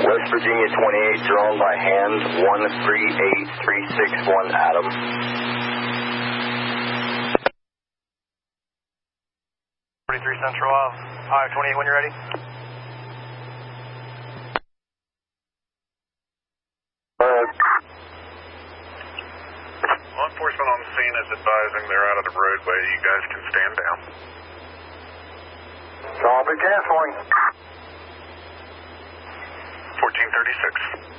West Virginia 28, drawn by hand, 138361 Adam. 43 Central, hi, 28 when you're ready. Law enforcement on the scene is advising they're out of the roadway. You guys can stand down. So I'll be canceling. 1436.